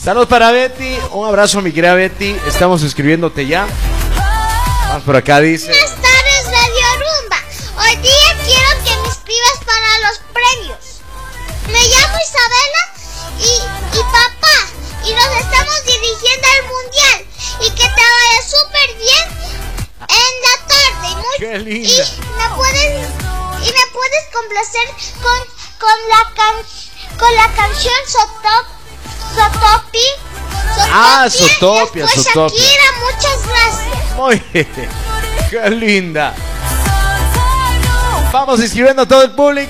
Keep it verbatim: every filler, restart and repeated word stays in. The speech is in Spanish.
Saludos para Betty. Un abrazo, mi querida Betty. Estamos escribiéndote ya. Vamos por acá, dice. Buenas tardes, Radio Rumba. Hoy día quiero que me inscribas para los premios. Me llamo Isabela y, y papá. Y nos estamos dirigiendo al mundial. Y que te vaya súper bien en la tarde. Y, muy, ¡qué linda! y me puedes y me puedes complacer con, con la can, con la canción Sotop, Sotopi. Ah, Sotopia, Después Sotopia. Shakira, muchas gracias. Muy bien. ¡Qué linda! Vamos inscribiendo a todo el público.